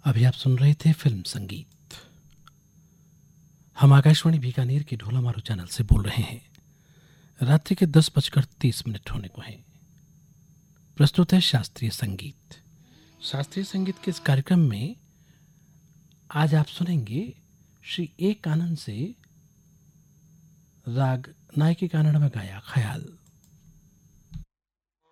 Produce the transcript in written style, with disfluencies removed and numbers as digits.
अभी आप सुन रहे थे फिल्म संगीत। हम आकाशवाणी बीकानेर के ढोला मारू चैनल से बोल रहे हैं। रात्रि के 10:30 होने को हैं। प्रस्तुत है शास्त्रीय संगीत। शास्त्रीय संगीत के इस कार्यक्रम में आज आप सुनेंगे श्री ए कानन से राग नायकी कानड़ में गाया ख्याल।